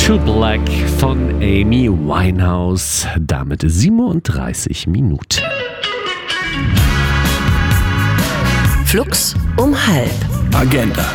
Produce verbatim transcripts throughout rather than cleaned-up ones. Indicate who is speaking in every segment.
Speaker 1: Too Black von Amy Winehouse. Damit siebenunddreißig Minuten.
Speaker 2: Flux um halb.
Speaker 3: Agenda.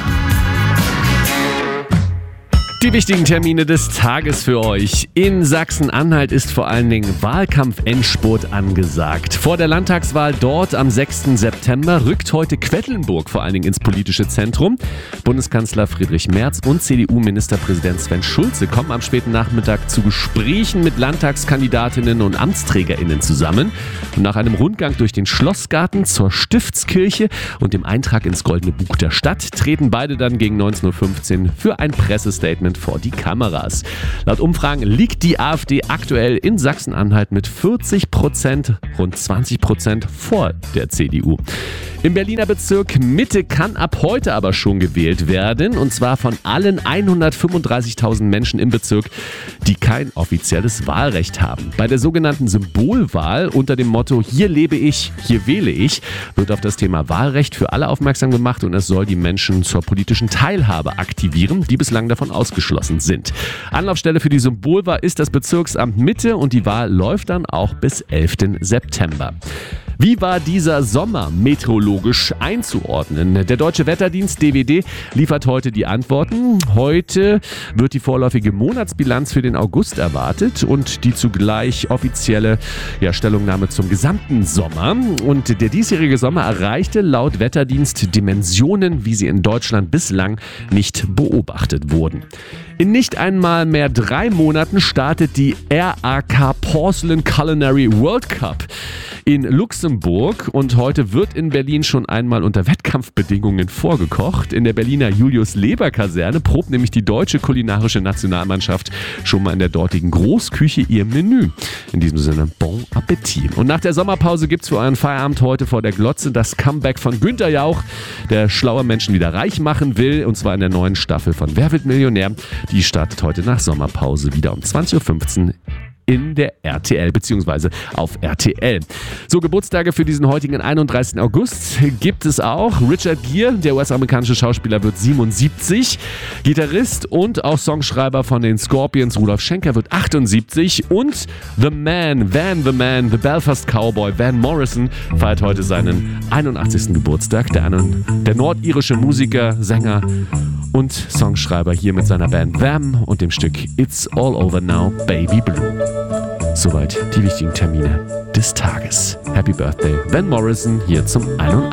Speaker 1: Die wichtigen Termine des Tages für euch. In Sachsen-Anhalt ist vor allen Dingen Wahlkampf-Endspurt angesagt. Vor der Landtagswahl dort am sechsten September rückt heute Quedlinburg vor allen Dingen ins politische Zentrum. Bundeskanzler Friedrich Merz und C D U-Ministerpräsident Sven Schulze kommen am späten Nachmittag zu Gesprächen mit Landtagskandidatinnen und AmtsträgerInnen zusammen. Und nach einem Rundgang durch den Schlossgarten zur Stiftskirche und dem Eintrag ins Goldene Buch der Stadt treten beide dann gegen neunzehn Uhr fünfzehn für ein Pressestatement vor die Kameras. Laut Umfragen liegt die AfD aktuell in Sachsen-Anhalt mit vierzig Prozent, rund zwanzig Prozent vor der C D U. Im Berliner Bezirk Mitte kann ab heute aber schon gewählt werden, und zwar von allen hundertfünfunddreißigtausend Menschen im Bezirk, die kein offizielles Wahlrecht haben. Bei der sogenannten Symbolwahl unter dem Motto „Hier lebe ich, hier wähle ich" wird auf das Thema Wahlrecht für alle aufmerksam gemacht, und es soll die Menschen zur politischen Teilhabe aktivieren, die bislang davon ausgeschlossen sind. Anlaufstelle für die Symbolwahl ist das Bezirksamt Mitte, und die Wahl läuft dann auch bis elften September. Wie war dieser Sommer meteorologisch einzuordnen? Der Deutsche Wetterdienst D W D liefert heute die Antworten. Heute wird die vorläufige Monatsbilanz für den August erwartet und die zugleich offizielle ja, Stellungnahme zum gesamten Sommer. Und der diesjährige Sommer erreichte laut Wetterdienst Dimensionen, wie sie in Deutschland bislang nicht beobachtet wurden. In nicht einmal mehr drei Monaten startet die R A K Porcelain Culinary World Cup in Luxemburg, und heute wird in Berlin schon einmal unter Wettkampfbedingungen vorgekocht. In der Berliner Julius-Leber-Kaserne probt nämlich die deutsche kulinarische Nationalmannschaft schon mal in der dortigen Großküche ihr Menü. In diesem Sinne, bon Appetit. Und nach der Sommerpause gibt's für euren Feierabend heute vor der Glotze das Comeback von Günther Jauch, der schlaue Menschen wieder reich machen will, und zwar in der neuen Staffel von Wer wird Millionär. Die startet heute nach Sommerpause wieder um zwanzig Uhr fünfzehn in der R T L bzw. auf R T L. So, Geburtstage für diesen heutigen einunddreißigsten August gibt es auch. Richard Gere, der U S-amerikanische Schauspieler, wird siebenundsiebzig. Gitarrist und auch Songschreiber von den Scorpions, Rudolf Schenker, wird achtundsiebzig. Und The Man, Van the Man, The Belfast Cowboy, Van Morrison feiert heute seinen einundachtzigsten Geburtstag. Der, der nordirische Musiker, Sänger und Songschreiber hier mit seiner Band Them und dem Stück It's All Over Now, Baby Blue. Soweit die wichtigen Termine des Tages. Happy Birthday, Van Morrison, hier zum einundachtzigsten